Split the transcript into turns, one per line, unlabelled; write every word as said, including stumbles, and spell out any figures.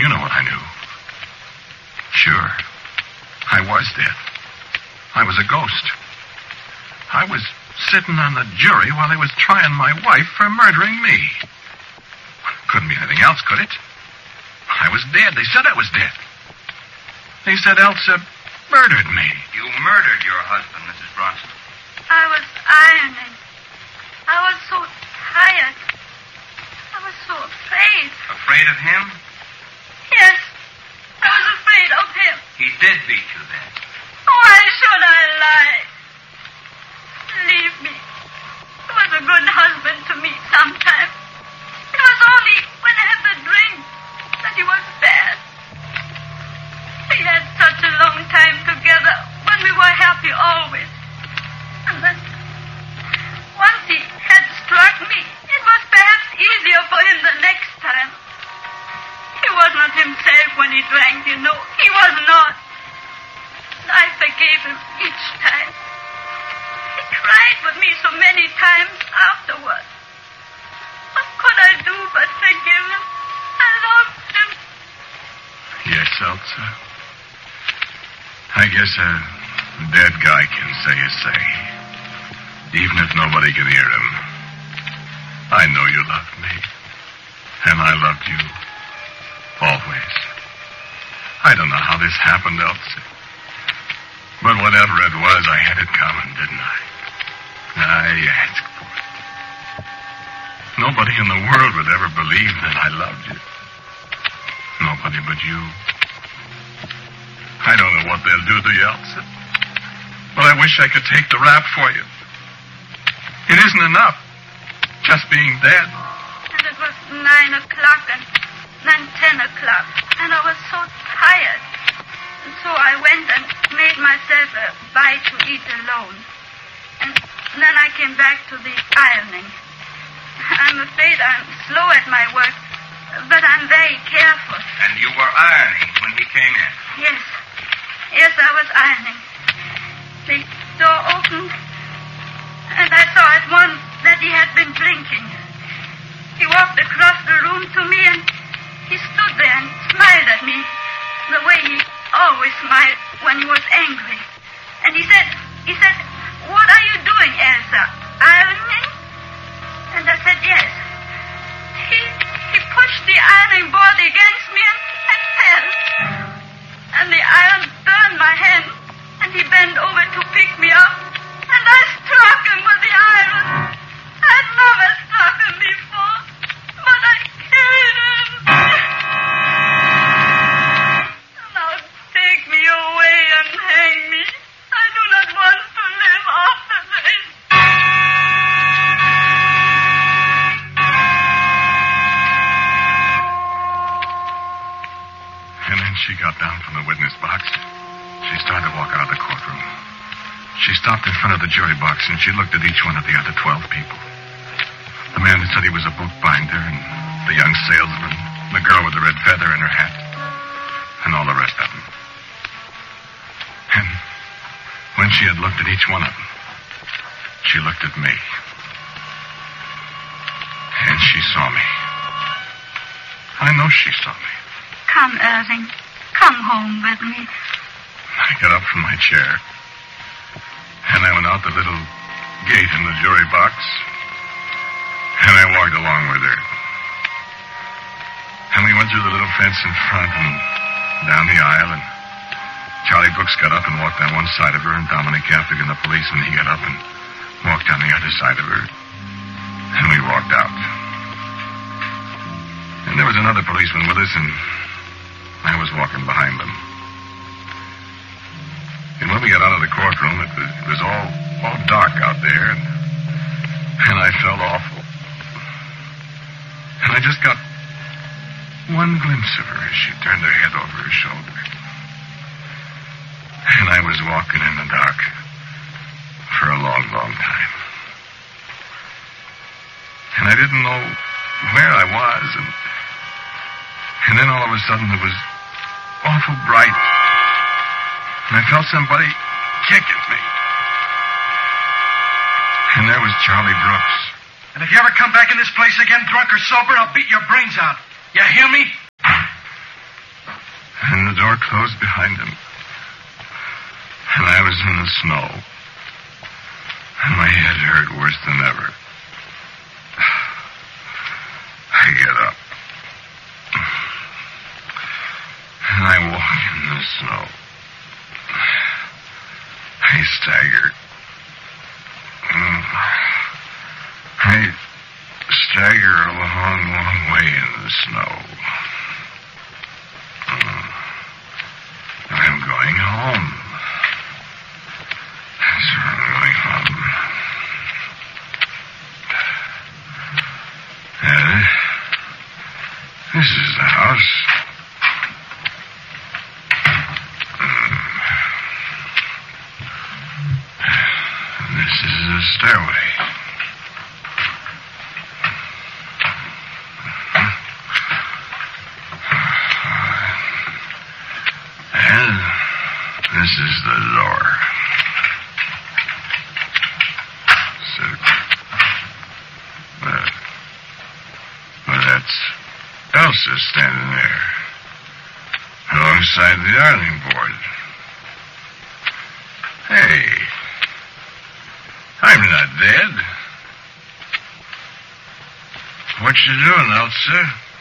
You know what I knew. Sure. I was dead. I was a ghost. I was sitting on the jury while they was trying my wife for murdering me. Couldn't be anything else, could it? I was dead. They said I was dead. They said Elsa murdered me.
You murdered your husband, Missus Bronson.
I was ironing. I was so tired. I was so afraid.
Afraid of him?
Yes. I was afraid of him.
He did beat you then.
Why should I lie? Leave me. He was a good husband to me sometimes. It was only when I had the drink that he was bad. We had such a long time together when we were happy always. And then, once he had struck me, it was perhaps easier for him the next time. He was not himself when he drank, you know. He was not. I forgave him each time. He cried with me so many times afterwards. What could I do but forgive him? I loved him.
Yes, Elsa. I guess a dead guy can say his say. Even if nobody can hear him. I know you loved me. And I loved you. Always. I don't know how this happened, Elsa. But whatever it was, I had it coming, didn't I? I asked for it. Nobody in the world would ever believe that I loved you. Nobody but you. I don't know what they'll do to you, Elsa. But I wish I could take the rap for you. It isn't enough. Just being dead.
And it was nine o'clock and then ten o'clock. And I was so tired. And so I went and made myself a bite to eat alone. And then I came back to the ironing. I'm afraid I'm slow at my work, but I'm very careful.
And you were ironing when he came in?
Yes. Yes, I was ironing. The door opened, and I saw at once that he had been drinking. He walked across the room to me, and he stood there and smiled at me the way he always smiled when he was angry. And he said, he said, "What are you doing, Elsa? Ironing?" And I said, "Yes." He he pushed the ironing board against me, and I fell. And the iron burned my hand, and he bent over to pick me up, and I struck him with the iron. I'd never struck him before, but I killed him. Now take me away and hang me. I do not want to live after this.
And then she got down from the witness box. She started to walk out of the courtroom. She stopped in front of the jury box, and she looked at each one of the other twelve people. The man that said he was a bookbinder, and the young salesman, the girl with the red feather in her hat, and all the rest of them. And when she had looked at each one of them, she looked at me. And she saw me. I know she saw me.
Come, Irving. Come home with me.
I got up from my chair, and I went out the little gate in the jury box, and I walked along with her. And we went through the little fence in front and down the aisle, and Charlie Brooks got up and walked on one side of her, and Dominic Gaffigan, the policeman, he got up and walked on the other side of her, and we walked out. And there was another policeman with us, and I was walking behind them. And when we got out of the courtroom, it was, it was all, all dark out there, and, and I felt awful. And I just got one glimpse of her as she turned her head over her shoulder. And I was walking in the dark for a long, long time. And I didn't know where I was, and, and then all of a sudden it was awful bright. And I felt somebody kick at me. And there was Charlie Brooks.
And if you ever come back in this place again, drunk or sober, I'll beat your brains out. You hear me?
the door closed behind him. And I was in the snow. And my head hurt worse than ever. I get up. And I walk in the snow. I stagger. I stagger a long, long way in the snow. I'm going home. That's where I'm going home. And this is the house. This is the stairway. And this is the door. So, uh, well, that's Elsa standing there, alongside the ironing board. Hey. I'm not dead. What you doing, Elsa?